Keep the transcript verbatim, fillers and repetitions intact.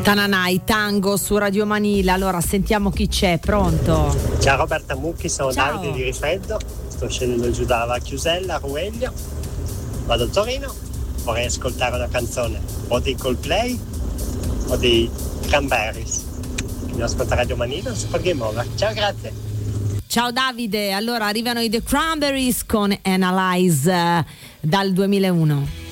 Tananai, Tango su Radio Manila. Allora sentiamo chi c'è, pronto? Ciao Roberta Mucchi, sono Ciao. Davide di Rifreddo, sto scendendo giù dalla Chiusella a Rueglio, vado a Torino, vorrei ascoltare una canzone o dei Coldplay o dei Cranberries. Quindi ascolta Radio Manila su Game Over. Ciao, grazie. Ciao Davide, allora arrivano i The Cranberries con Analyze eh, dal duemilauno.